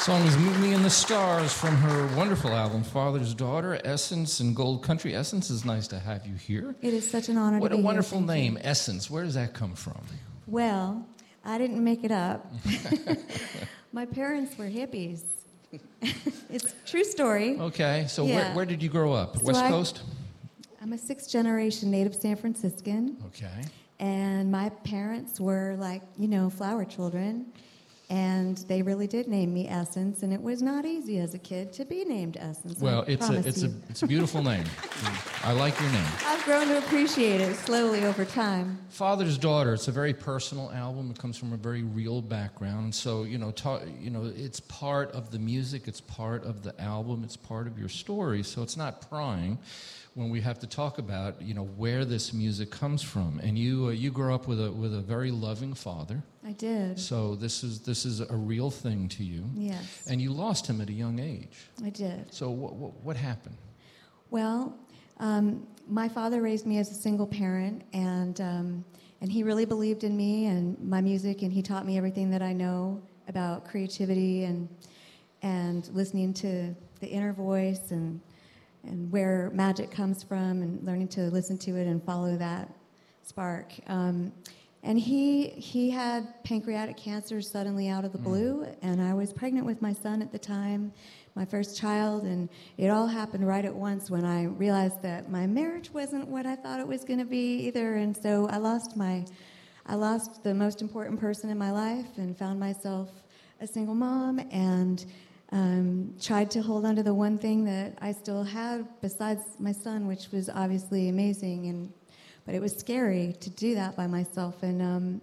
Song is Meet Me in the Stars from her wonderful album, Father's Daughter, Essence and Gold Country. Essence, is nice to have you here. It is such an honor to be here. What a wonderful name, Essence. Where does that come from? Well, I didn't make it up. My parents were hippies. It's a true story. Okay, so Yeah. where did you grow up? West Coast? I'm a sixth-generation native San Franciscan. Okay. And my parents were like, flower children. And they really did name me Essence, and it was not easy as a kid to be named Essence. Well, it's a beautiful name. I like your name. I've grown to appreciate it slowly over time. Father's Daughter. It's a very personal album. It comes from a very real background. So it's part of the music. It's part of the album. It's part of your story. So it's not prying when we have to talk about where this music comes from. And you grew up with a very loving father. I did. So this is a real thing to you. Yes. And you lost him at a young age. I did. So what happened? Well, my father raised me as a single parent, and he really believed in me and my music, and he taught me everything that I know about creativity and listening to the inner voice and where magic comes from, and learning to listen to it and follow that spark. And he had pancreatic cancer suddenly out of the blue, and I was pregnant with my son at the time, my first child, and it all happened right at once when I realized that my marriage wasn't what I thought it was going to be either, and so I lost the most important person in my life and found myself a single mom, and tried to hold on to the one thing that I still had besides my son, which was obviously amazing, but it was scary to do that by myself. And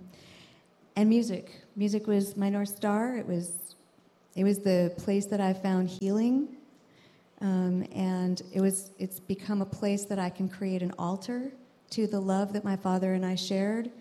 music was my North Star. It was the place that I found healing, and it's become a place that I can create an altar to the love that my father and I shared,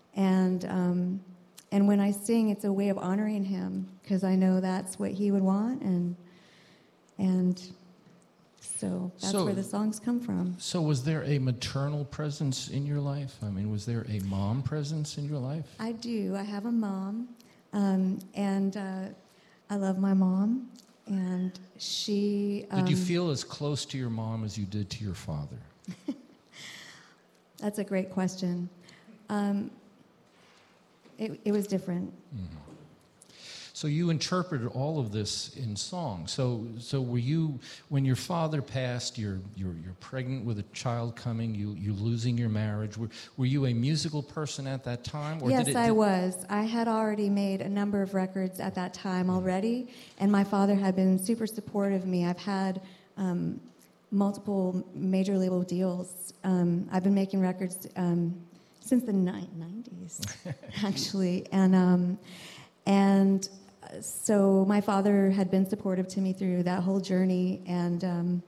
and when I sing, it's a way of honoring him, because I know that's what he would want, and so that's where the songs come from. So was there a maternal presence in your life? I mean, was there a mom presence in your life? I do. I have a mom, and I love my mom, and she... Did you feel as close to your mom as you did to your father? That's a great question. It was different. Mm-hmm. So you interpreted all of this in song. So were you, when your father passed, you're pregnant with a child coming, you losing your marriage. Were you a musical person at that time? Or yes, I was. I had already made a number of records at that time already, and my father had been super supportive of me. I've had multiple major label deals. I've been making records since the 90s, actually, and so my father had been supportive to me through that whole journey, and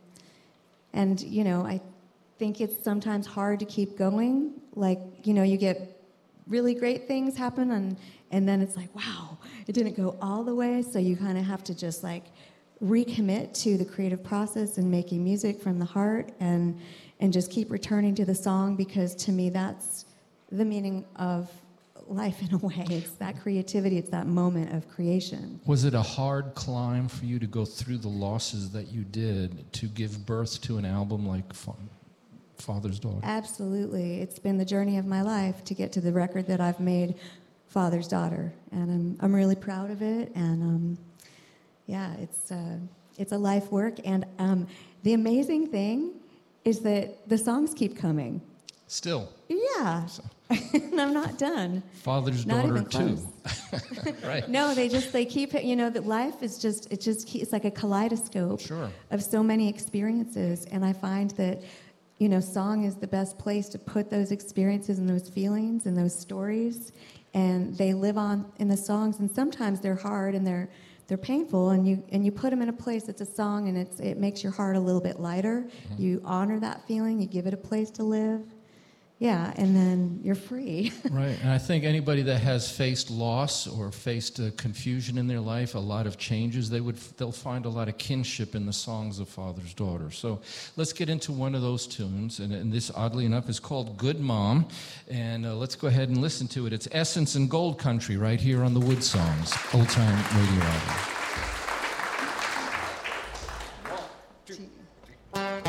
I think it's sometimes hard to keep going. Like, you get really great things happen, and then it's like, wow, it didn't go all the way, so you kind of have to just like recommit to the creative process and making music from the heart, and just keep returning to the song, because to me that's the meaning of life in a way. It's that creativity, it's that moment of creation. Was it a hard climb for you to go through the losses that you did to give birth to an album like Father's Daughter? Absolutely. It's been the journey of my life to get to the record that I've made, Father's Daughter, and I'm really proud of it, and it's a life work, and the amazing thing is that the songs keep coming. Still. Yeah. So. And I'm not done. Father's Daughter too. Right. No, they keep it, that life is it's like a kaleidoscope sure. of so many experiences, and I find that song is the best place to put those experiences and those feelings and those stories, and they live on in the songs, and sometimes they're hard and they're painful, and you put them in a place that's a song, and it makes your heart a little bit lighter. Mm-hmm. You honor that feeling, you give it a place to live. Yeah, and then you're free. Right, and I think anybody that has faced loss or faced confusion in their life, a lot of changes, they'll find a lot of kinship in the songs of Father's Daughter. So let's get into one of those tunes, and this, oddly enough, is called Good Mom, and let's go ahead and listen to it. It's Essence and Gold Country right here on the Wood Songs Old Time Radio Album. to you.